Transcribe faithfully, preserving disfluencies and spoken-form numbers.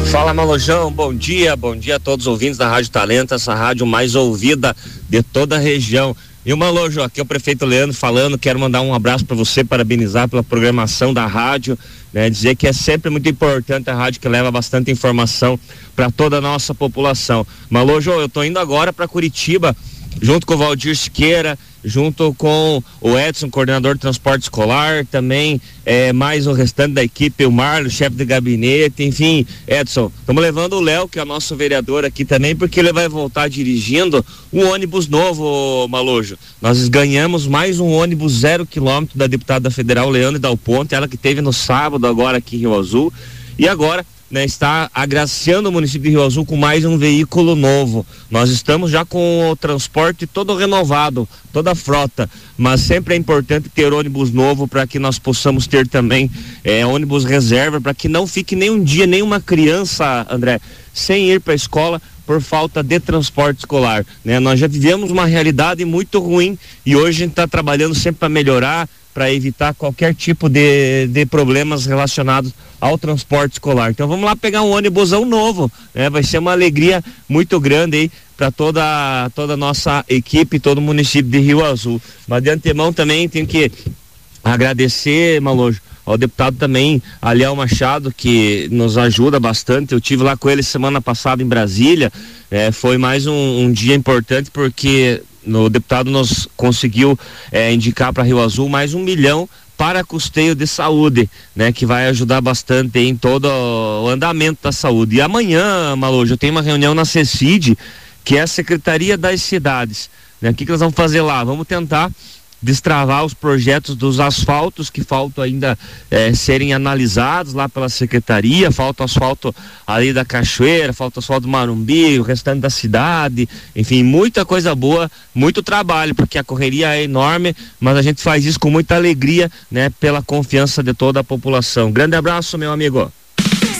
Fala, Malojão, bom dia, bom dia a todos os ouvintes da Rádio Talento, essa rádio mais ouvida de toda a região. E o Malojo, aqui é o prefeito Leandro falando, quero mandar um abraço para você, parabenizar pela programação da rádio, né, dizer que é sempre muito importante a rádio que leva bastante informação para toda a nossa população. Malojo, eu tô indo agora para Curitiba, junto com o Valdir Siqueira, junto com o Edson, coordenador de transporte escolar, também é, mais o restante da equipe, o Marlon, chefe de gabinete, enfim, Edson, estamos levando o Léo, que é o nosso vereador aqui também, porque ele vai voltar dirigindo um ônibus novo, Malojo. Nós ganhamos mais um ônibus zero quilômetro da deputada federal Leandro Dal Ponte, ela que teve no sábado agora aqui em Rio Azul, e agora né, está agraciando o município de Rio Azul com mais um veículo novo. Nós estamos já com o transporte todo renovado, toda a frota, mas sempre é importante ter ônibus novo para que nós possamos ter também é, ônibus reserva, para que não fique nem um dia, nenhuma criança, André, sem ir para a escola por falta de transporte escolar, né? Nós já vivemos uma realidade muito ruim e hoje a gente está trabalhando sempre para melhorar, para evitar qualquer tipo de, de problemas relacionados ao transporte escolar. Então vamos lá pegar um ônibusão novo, né? Vai ser uma alegria muito grande aí para toda toda a nossa equipe, todo o município de Rio Azul. Mas de antemão também tenho que agradecer, Malojo, ao deputado também, Aliel Machado, que nos ajuda bastante. Eu tive lá com ele semana passada em Brasília, é, foi mais um, um dia importante porque o deputado nos conseguiu é, indicar para Rio Azul mais um milhão para custeio de saúde, né, que vai ajudar bastante em todo o andamento da saúde. E amanhã, Malojo, eu tenho uma reunião na CECID, que é a Secretaria das Cidades, né? O que que nós vamos fazer lá? Vamos tentar destravar os projetos dos asfaltos que faltam ainda é, serem analisados lá pela secretaria. Falta asfalto ali da Cachoeira, falta asfalto do Marumbi, o restante da cidade, enfim, muita coisa boa, muito trabalho, porque a correria é enorme, mas a gente faz isso com muita alegria, né, pela confiança de toda a população. Grande abraço, meu amigo.